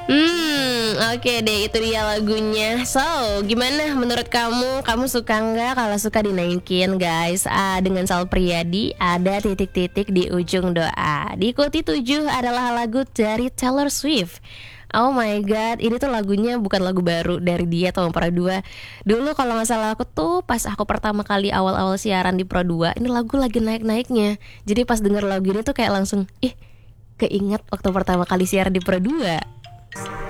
Oke deh, itu dia lagunya. So, gimana menurut kamu? Kamu suka nggak? Kalau suka dinaikin guys. Dengan Sal Priadi ada titik-titik di ujung doa. Diikuti 7 adalah lagu dari Taylor Swift. Oh my god, ini tuh lagunya bukan lagu baru dari dia atau Pro 2. Dulu kalau nggak salah aku tuh pas aku pertama kali awal-awal siaran di Pro 2, ini lagu lagi naik-naiknya. Jadi pas denger lagu ini tuh kayak langsung, ih, keinget waktu pertama kali siaran di Pro 2.